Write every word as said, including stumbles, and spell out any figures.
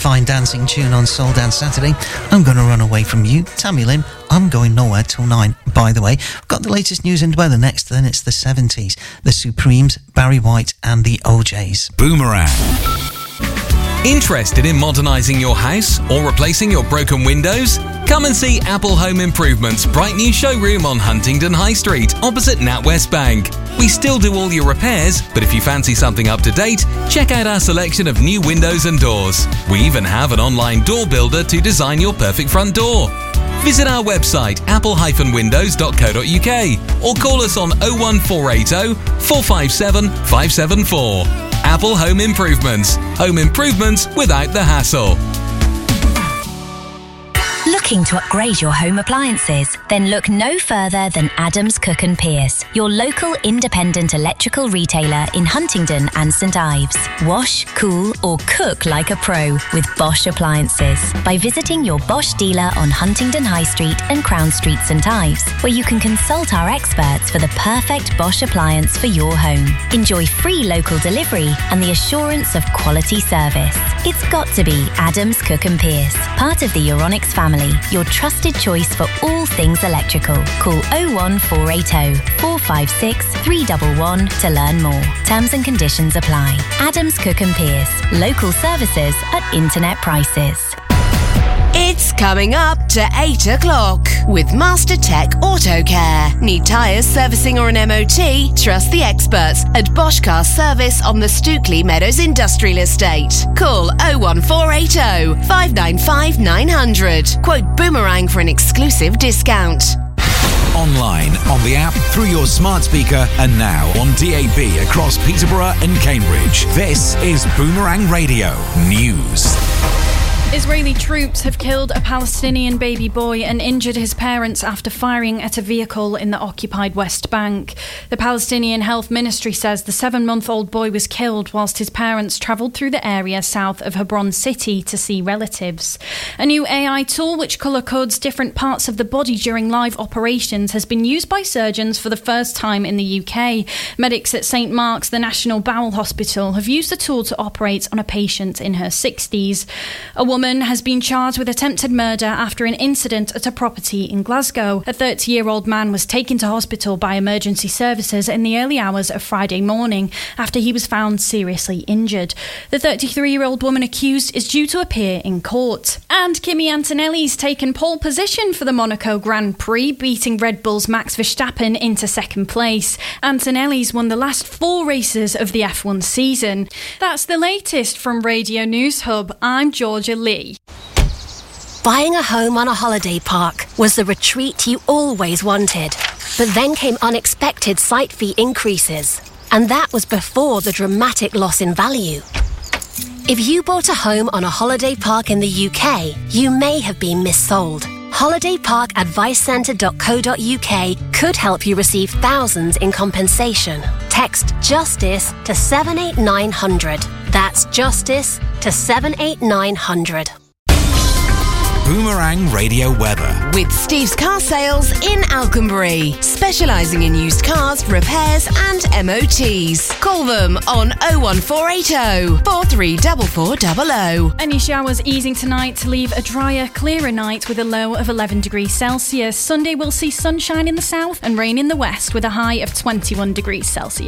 fine dancing tune on Soul Dance Saturday. I'm Gonna Run Away From You. Tammy Lynn, I'm Going Nowhere till nine. By the way, I've got the latest news and weather next, then it's the seventies. The Supremes, Barry White and the O Js. Boomerang. Interested in modernising your house or replacing your broken windows? Come and see Apple Home Improvement's bright new showroom on Huntingdon High Street, opposite NatWest Bank. We still do all your repairs, but if you fancy something up to date, check out our selection of new windows and doors. We even have an online door builder to design your perfect front door. Visit our website apple dash windows dot co dot uk or call us on oh one four eight oh, four five seven, five seven four. Apple Home Improvements. Home improvements without the hassle. Looking to upgrade your home appliances? Then look no further than Adams Cook and Pierce, your local independent electrical retailer in Huntingdon and St Ives. Wash, cool or cook like a pro with Bosch appliances by visiting your Bosch dealer on Huntingdon High Street and Crown Street St Ives, where you can consult our experts for the perfect Bosch appliance for your home. Enjoy free local delivery and the assurance of quality service. It's got to be Adams Cook and Pierce, part of the Euronics family. Your trusted choice for all things electrical. Call oh one four eight oh, four five six, three one one to learn more. Terms and conditions apply. Adams Cook and Pierce. Local services at internet prices. It's coming up to eight o'clock with Master Tech Auto Care. Need tyres, servicing or an M O T? Trust the experts at Bosch Car Service on the Stookley Meadows Industrial Estate. Call oh one four eight oh, five nine five, nine hundred. Quote Boomerang for an exclusive discount. Online, on the app, through your smart speaker, and now on D A B across Peterborough and Cambridge. This is Boomerang Radio News. Israeli troops have killed a Palestinian baby boy and injured his parents after firing at a vehicle in the occupied West Bank. The Palestinian Health Ministry says the seven-month-old boy was killed whilst his parents travelled through the area south of Hebron City to see relatives. A new A I tool which colour codes different parts of the body during live operations has been used by surgeons for the first time in the U K. Medics at St Mark's, the National Bowel Hospital, have used the tool to operate on a patient in her sixties. A woman has been charged with attempted murder after an incident at a property in Glasgow. A thirty-year-old man was taken to hospital by emergency services in the early hours of Friday morning after he was found seriously injured. The thirty-three-year-old woman accused is due to appear in court. And Kimi Antonelli's taken pole position for the Monaco Grand Prix, beating Red Bull's Max Verstappen into second place. Antonelli's won the last four races of the F one season. That's the latest from Radio News Hub. I'm Georgia Lee. Buying a home on a holiday park was the retreat you always wanted. But then came unexpected site fee increases. And that was before the dramatic loss in value. If you bought a home on a holiday park in the U K, you may have been missold. holiday park advice centre dot co dot uk could help you receive thousands in compensation. Text JUSTICE to seven eight nine hundred. That's JUSTICE to seven eight nine hundred. Boomerang Radio Weather. With Steve's Car Sales in Alconbury, specialising in used cars, repairs and M O Ts. Call them on oh one four eight oh, four three four four double oh. Any showers easing tonight to leave a drier, clearer night with a low of eleven degrees Celsius. Sunday will see sunshine in the south and rain in the west with a high of twenty-one degrees Celsius.